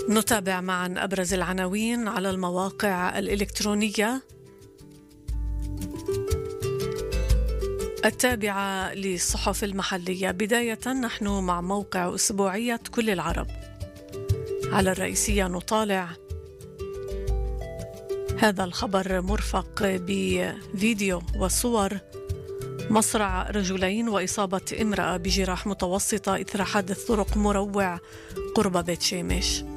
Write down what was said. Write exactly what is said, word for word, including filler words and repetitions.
نتابع معا أبرز العناوين على المواقع الإلكترونية التابعة للصحف المحلية. بداية نحن مع موقع أسبوعية كل العرب. على الرئيسية نطالع هذا الخبر مرفق بفيديو وصور: مصرع رجلين وإصابة امرأة بجراح متوسطة إثر حادث طرق مروع قرب بيت شيمش.